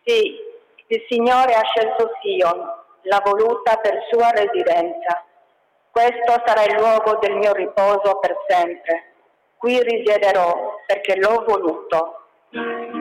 Sì, il Signore ha scelto Sion, l'ha voluta per sua residenza. Questo sarà il luogo del mio riposo per sempre. Qui risiederò perché l'ho voluto.